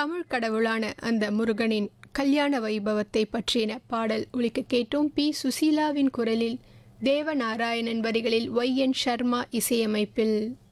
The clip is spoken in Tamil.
தமிழ் கடவுளான அந்த முருகனின் கல்யாண வைபவத்தை பற்றின பாடல் ஒலிக்க கேட்டோம். பி சுசீலாவின் குரலில், தேவநாராயணன் வரிகளில், ஒய் என் சர்மா இசையமைப்பில்.